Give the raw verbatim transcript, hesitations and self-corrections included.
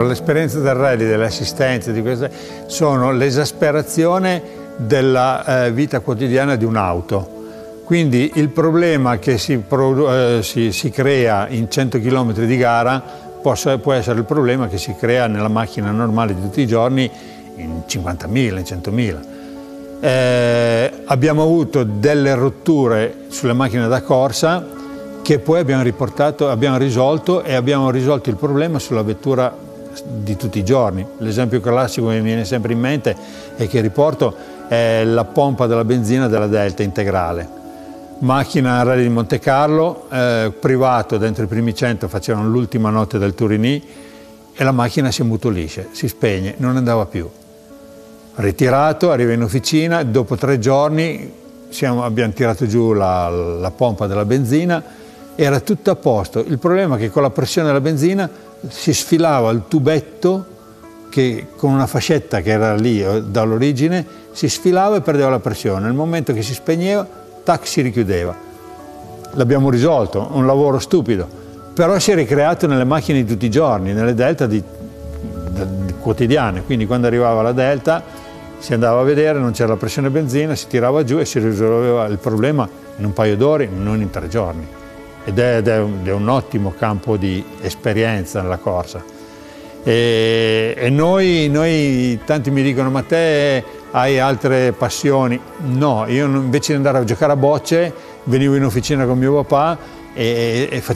L'esperienza del rally, delle assistenze, di queste, sono l'esasperazione della eh, vita quotidiana di un'auto. Quindi il problema che si, eh, si, si crea in cento chilometri di gara possa, può essere il problema che si crea nella macchina normale di tutti i giorni in cinquantamila, in centomila. Eh, abbiamo avuto delle rotture sulle macchine da corsa che poi abbiamo riportato, abbiamo risolto e abbiamo risolto il problema sulla vettura di tutti i giorni. L'esempio classico che mi viene sempre in mente e che riporto è la pompa della benzina della Delta integrale. Macchina rally di Monte Carlo, eh, privato, dentro i primi cento facevano l'ultima notte del Turini e la macchina si ammutolisce, si spegne, non andava più. Ritirato, arriva in officina, dopo tre giorni siamo, abbiamo tirato giù la, la pompa della benzina, era tutto a posto. Il problema è che con la pressione della benzina si sfilava il tubetto che con una fascetta che era lì dall'origine si sfilava e perdeva la pressione. Nel momento che si spegneva, tac, si richiudeva. L'abbiamo risolto, un lavoro stupido, però si è ricreato nelle macchine di tutti i giorni, nelle Delta di, di, di quotidiane. Quindi quando arrivava la Delta si andava a vedere, non c'era la pressione benzina, si tirava giù e si risolveva il problema in un paio d'ore, non in tre giorni. Ed è, ed è, un, è un ottimo campo di esperienza nella corsa. E, e noi, noi, tanti mi dicono, ma te hai altre passioni? No, io invece di andare a giocare a bocce, venivo in officina con mio papà e, e facevo